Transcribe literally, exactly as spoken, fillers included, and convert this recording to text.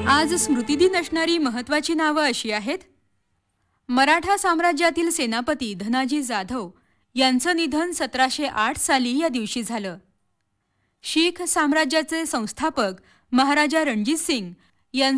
आज स्मृतिदिन असणारी महत्त्वाची नावं अशी आहेत. मराठा साम्राज्यातील सेनापती धनाजी जाधव यांचं निधन सतराशे आठ साली या दिवशी झालं. शीख साम्राज्याचे संस्थापक महाराजा रणजित सिंग यांचं